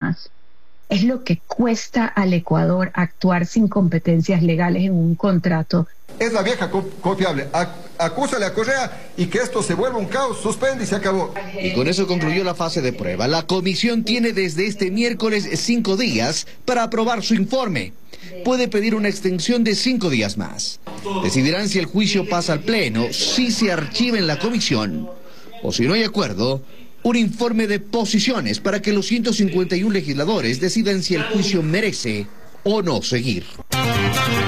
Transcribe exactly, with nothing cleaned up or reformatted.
más. Es lo que cuesta al Ecuador actuar sin competencias legales en un contrato. Es la vieja confiable. Acúsale a Correa y que esto se vuelva un caos, suspende y se acabó. Y con eso concluyó la fase de prueba. La comisión tiene desde este miércoles cinco días para aprobar su informe. Puede pedir una extensión de cinco días más. Decidirán si el juicio pasa al pleno, si se archiva en la comisión o, si no hay acuerdo, un informe de posiciones para que los ciento cincuenta y uno legisladores decidan si el juicio merece o no seguir.